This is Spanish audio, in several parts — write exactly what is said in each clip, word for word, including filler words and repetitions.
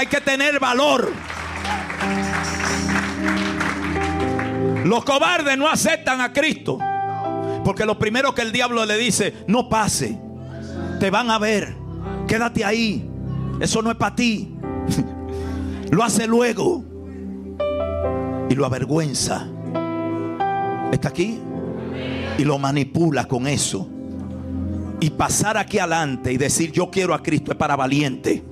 hay que tener valor. Los cobardes no aceptan a Cristo, porque lo primero que el diablo le dice: no pase, te van a ver, quédate ahí, eso no es para ti. Lo hace luego y lo avergüenza. ¿Está aquí? Y lo manipula con eso. Y pasar aquí adelante y decir yo quiero a Cristo es para valiente.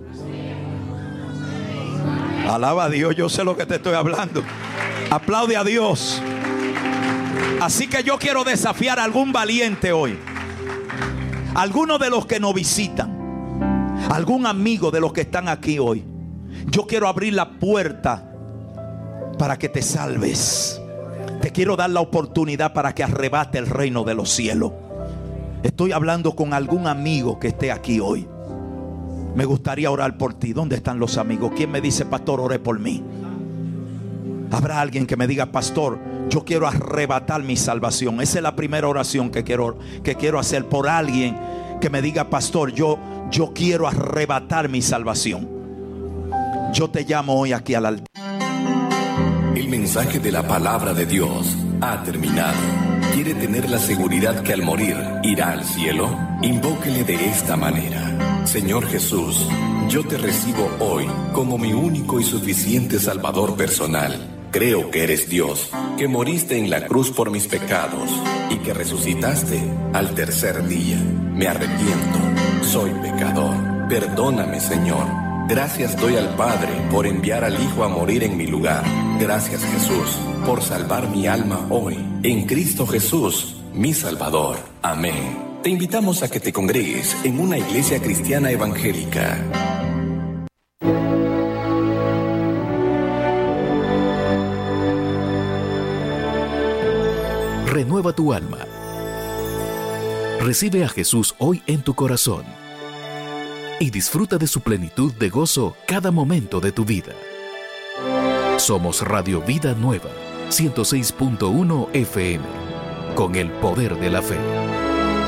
Alaba a Dios, yo sé lo que te estoy hablando. Aplaude a Dios. Así que yo quiero desafiar a algún valiente hoy. Algunos de los que nos visitan, algún amigo de los que están aquí hoy. Yo quiero abrir la puerta para que te salves. Te quiero dar la oportunidad para que arrebate el reino de los cielos. Estoy hablando con algún amigo que esté aquí hoy. Me gustaría orar por ti. ¿Dónde están los amigos? ¿Quién me dice: pastor, ore por mí? Habrá alguien que me diga: pastor, yo quiero arrebatar mi salvación. Esa es la primera oración que quiero, que quiero hacer por alguien que me diga: pastor, yo, yo quiero arrebatar mi salvación. Yo te llamo hoy aquí al altar. El mensaje de la palabra de Dios ha terminado. ¿Quiere tener la seguridad que al morir irá al cielo? Invóquele de esta manera: Señor Jesús, yo te recibo hoy como mi único y suficiente Salvador personal. Creo que eres Dios, que moriste en la cruz por mis pecados y que resucitaste al tercer día. Me arrepiento, soy pecador. Perdóname, Señor. Gracias doy al Padre por enviar al Hijo a morir en mi lugar. Gracias, Jesús, por salvar mi alma hoy. En Cristo Jesús, mi Salvador. Amén. Te invitamos a que te congregues en una iglesia cristiana evangélica. Renueva tu alma. Recibe a Jesús hoy en tu corazón y disfruta de su plenitud de gozo cada momento de tu vida. Somos Radio Vida Nueva, ciento seis punto uno F M, con el poder de la fe.